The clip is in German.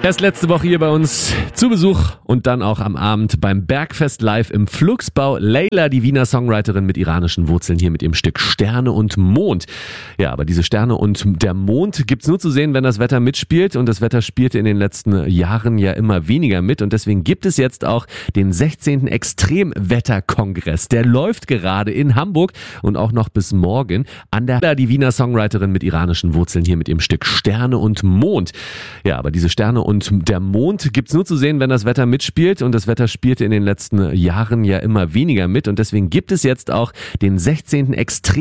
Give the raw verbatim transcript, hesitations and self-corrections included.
Erst letzte Woche hier bei uns zu Besuch und dann auch am Abend beim Bergfest live im Flugsbau. Layla, die Wiener Songwriterin mit iranischen Wurzeln, hier mit ihrem Stück Sterne und Mond. Ja, aber diese Sterne und der Mond gibt's nur zu sehen, wenn das Wetter mitspielt. Und das Wetter spielte in den letzten Jahren ja immer weniger mit. Und deswegen gibt es jetzt auch den sechzehnten Extremwetterkongress. Der läuft gerade in Hamburg und auch noch bis morgen. An der Layla, die Wiener Songwriterin mit iranischen Wurzeln, hier mit ihrem Stück Sterne und Mond. Ja, aber diese Sterne und Und der Mond gibt's nur zu sehen, wenn das Wetter mitspielt. Und das Wetter spielte in den letzten Jahren ja immer weniger mit. Und deswegen gibt es jetzt auch den sechzehnten Extrem